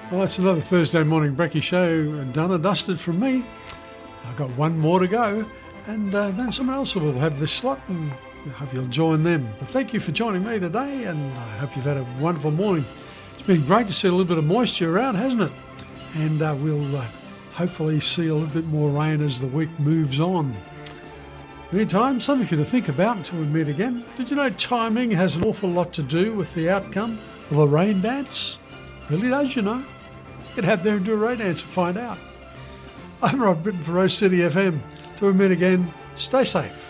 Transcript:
Well, that's another Thursday morning brekkie show done and dusted from me. I've got one more to go, and then someone else will have this slot, and I hope you'll join them. But thank you for joining me today, and I hope you've had a wonderful morning. It's been great to see a little bit of moisture around, hasn't it? And we'll hopefully see a little bit more rain as the week moves on. Meantime, something for you to think about until we meet again. Did you know timing has an awful lot to do with the outcome of a rain dance? Really does, you know. Get out there and do a rain dance and find out. I'm Rod Britton for Rose City FM. Till we meet again, stay safe.